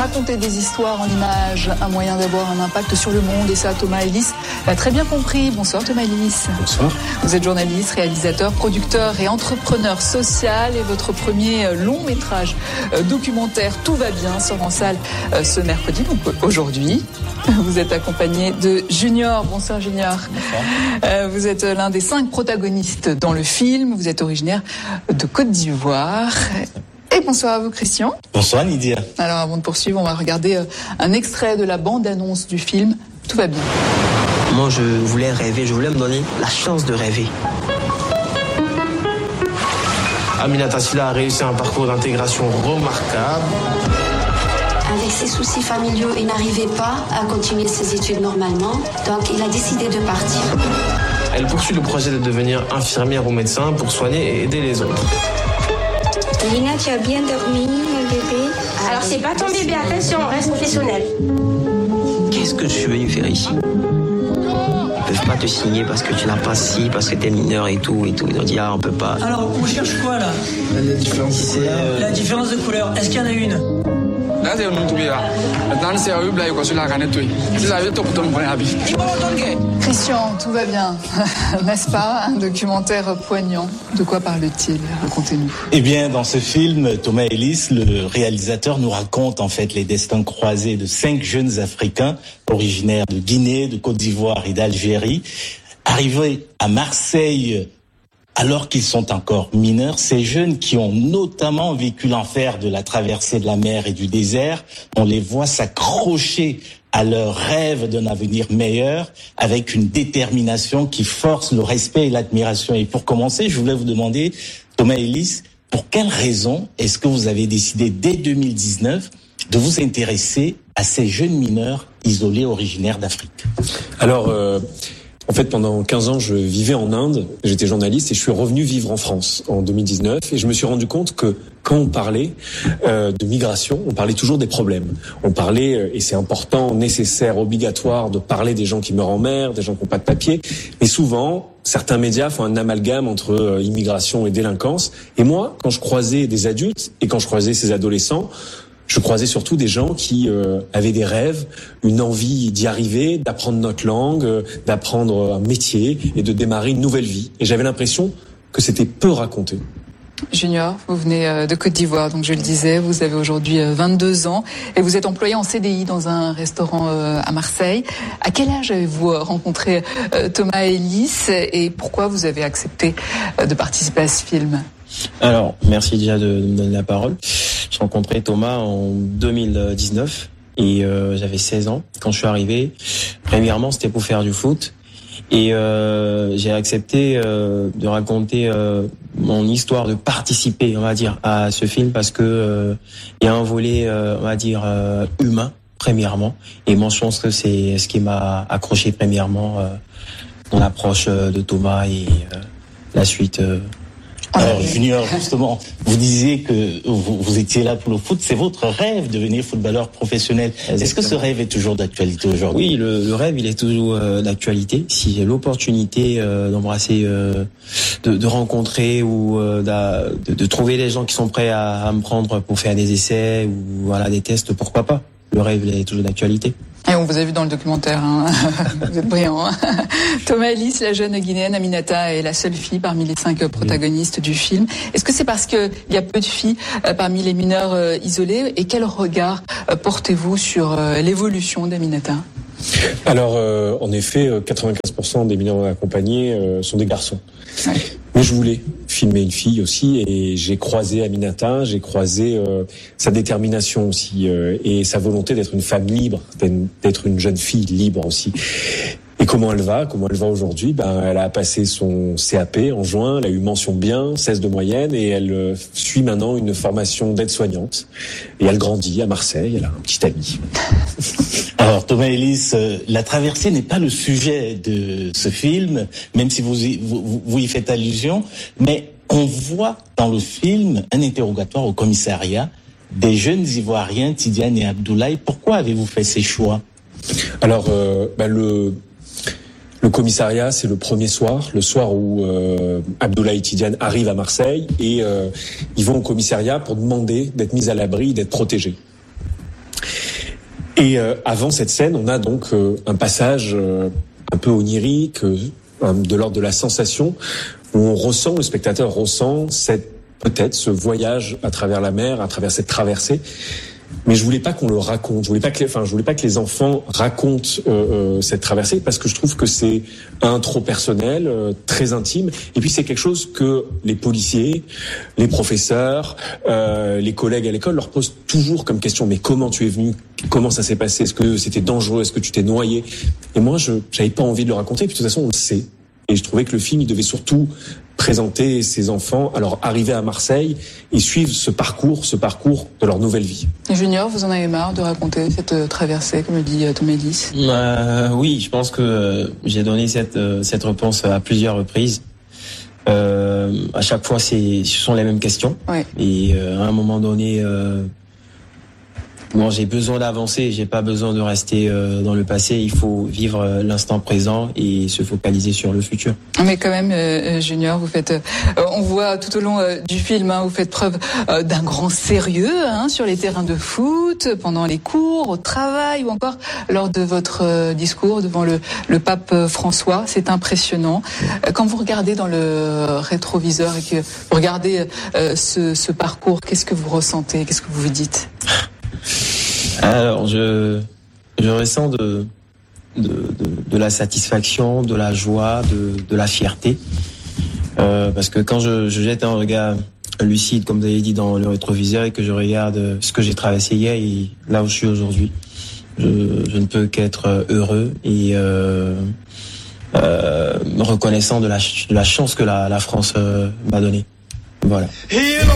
Raconter des histoires en images, un moyen d'avoir un impact sur le monde, et ça, Thomas Ellis l'a très bien compris. Bonsoir Thomas Ellis. Bonsoir. Vous êtes journaliste, réalisateur, producteur et entrepreneur social, et votre premier long métrage documentaire Tout va bien sort en salle ce mercredi, donc aujourd'hui. Vous êtes accompagné de Junior. Bonsoir Junior. Bonsoir. Vous êtes l'un des 5 protagonistes dans le film. Vous êtes originaire de Côte d'Ivoire. Et bonsoir à vous Christian. Bonsoir Lydia. Alors avant de poursuivre, on va regarder un extrait de la bande-annonce du film Tout va bien. Moi je voulais rêver, je voulais me donner la chance de rêver. Aminata Sylla a réussi un parcours d'intégration remarquable. Avec ses soucis familiaux, il n'arrivait pas à continuer ses études normalement, donc il a décidé de partir. Elle poursuit le projet de devenir infirmière ou médecin pour soigner et aider les autres. Lina, tu as bien dormi, mon bébé? Alors c'est pas ton bébé, attention, reste professionnel. Qu'est-ce que je suis venu faire ici? Ils peuvent pas te signer parce que tu n'as pas ci, parce que t'es mineur et tout. Ils ont dit on peut pas. Alors on cherche quoi là? La différence de couleur. La différence de couleur, est-ce qu'il y en a une? Christian, tout va bien, n'est-ce pas? Un documentaire poignant. De quoi parle-t-il? Racontez-nous. Eh bien, dans ce film, Thomas Ellis, le réalisateur, nous raconte en fait les destins croisés de 5 jeunes Africains originaires de Guinée, de Côte d'Ivoire et d'Algérie, arrivés à Marseille alors qu'ils sont encore mineurs. Ces jeunes qui ont notamment vécu l'enfer de la traversée de la mer et du désert, on les voit s'accrocher à leur rêve d'un avenir meilleur avec une détermination qui force le respect et l'admiration. Et pour commencer, je voulais vous demander, Thomas Ellis, pour quelle raison est-ce que vous avez décidé dès 2019 de vous intéresser à ces jeunes mineurs isolés originaires d'Afrique? Alors, en fait, pendant 15 ans, je vivais en Inde, j'étais journaliste et je suis revenu vivre en France en 2019 et je me suis rendu compte que quand on parlait de migration, on parlait toujours des problèmes. On parlait, et c'est important, nécessaire, obligatoire, de parler des gens qui meurent en mer, des gens qui n'ont pas de papier, mais souvent, certains médias font un amalgame entre immigration et délinquance. Et moi, quand je croisais des adultes et quand je croisais ces adolescents, je croisais surtout des gens qui avaient des rêves, une envie d'y arriver, d'apprendre notre langue, d'apprendre un métier et de démarrer une nouvelle vie. Et j'avais l'impression que c'était peu raconté. Junior, vous venez de Côte d'Ivoire, donc je le disais, vous avez aujourd'hui 22 ans et vous êtes employé en CDI dans un restaurant à Marseille. À quel âge avez-vous rencontré Thomas Ellis et pourquoi vous avez accepté de participer à ce film? Alors, merci déjà de me donner la parole. J'ai rencontré Thomas en 2019 et j'avais 16 ans quand je suis arrivé. Premièrement, c'était pour faire du foot et j'ai accepté de raconter mon histoire, de participer, on va dire, à ce film parce que il y a un volet, on va dire, humain premièrement. Et moi, je pense que c'est ce qui m'a accroché premièrement dans l'approche de Thomas et la suite. Alors Junior, justement, vous disiez que vous étiez là pour le foot, c'est votre rêve de devenir footballeur professionnel. Exactement. Est-ce que ce rêve est toujours d'actualité aujourd'hui? Oui, le rêve, il est toujours d'actualité. Si j'ai l'opportunité d'embrasser, de rencontrer ou de trouver des gens qui sont prêts à me prendre pour faire des essais ou voilà des tests, pourquoi pas? Le rêve, il est toujours d'actualité. Et on vous a vu dans le documentaire, hein. Vous êtes brillant. Hein. Thomas Ellis, la jeune Guinéenne Aminata, est la seule fille parmi les 5 protagonistes du film. Est-ce que c'est parce qu'il y a peu de filles parmi les mineurs isolés? Et quel regard portez-vous sur l'évolution d'Aminata? Alors, en effet, 95% des mineurs accompagnés sont des garçons. Ouais. Mais je voulais filmer une fille aussi et j'ai croisé Aminata, j'ai croisé sa détermination aussi et sa volonté d'être une femme libre, d'être une jeune fille libre aussi. Et comment elle va aujourd'hui? Elle a passé son CAP en juin, elle a eu mention bien, 16 de moyenne et elle suit maintenant une formation d'aide-soignante. Et elle grandit à Marseille, elle a un petit ami. Alors Thomas Ellis, la traversée n'est pas le sujet de ce film, même si vous y faites allusion, mais on voit dans le film un interrogatoire au commissariat des jeunes Ivoiriens, Tidiane et Abdoulaye. Pourquoi avez-vous fait ces choix? Alors, le commissariat, c'est le premier soir, le soir où Abdoulaye et Tidiane arrivent à Marseille et ils vont au commissariat pour demander d'être mis à l'abri, d'être protégés. Et avant cette scène, on a donc un passage un peu onirique, de l'ordre de la sensation, où on ressent, le spectateur ressent peut-être ce voyage à travers la mer, à travers cette traversée. Mais je voulais pas qu'on le raconte. Je voulais pas que les enfants racontent cette traversée, parce que je trouve que c'est trop personnel, très intime. Et puis c'est quelque chose que les policiers, les professeurs, les collègues à l'école leur posent toujours comme question. Mais comment tu es venu? Comment ça s'est passé? Est-ce que c'était dangereux? Est-ce que tu t'es noyé? Et moi, j'avais pas envie de le raconter. Et puis de toute façon, on le sait. Et je trouvais que le film, il devait surtout présenter ces enfants à leur arrivée à Marseille et suivre ce parcours de leur nouvelle vie. Junior, vous en avez marre de raconter cette traversée, comme le dit Thomas Ellis? Oui, je pense que j'ai donné cette réponse à plusieurs reprises. À chaque fois, ce sont les mêmes questions. Ouais. Et à un moment donné, j'ai besoin d'avancer, j'ai pas besoin de rester dans le passé. Il faut vivre l'instant présent et se focaliser sur le futur. Mais quand même, Junior, vous faites, on voit tout au long du film, vous faites preuve d'un grand sérieux sur les terrains de foot, pendant les cours, au travail ou encore lors de votre discours devant le pape François. C'est impressionnant. Quand vous regardez dans le rétroviseur et que vous regardez ce parcours, qu'est-ce que vous ressentez? Qu'est-ce que vous vous dites? Alors, je ressens de la satisfaction, de la joie, de la fierté, parce que quand je jette un regard lucide, comme vous avez dit, dans le rétroviseur, et que je regarde ce que j'ai traversé hier et là où je suis aujourd'hui, je ne peux qu'être heureux et reconnaissant de la chance que la France m'a donnée. Voilà.